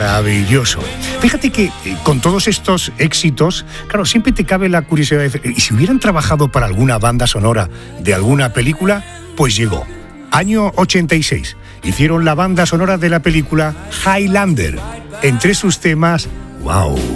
maravilloso. Fíjate que con todos estos éxitos, claro, siempre te cabe la curiosidad de decir, ¿y si hubieran trabajado para alguna banda sonora de alguna película? Pues llegó. Año 86. Hicieron la banda sonora de la película Highlander. Entre sus temas, ¡wow!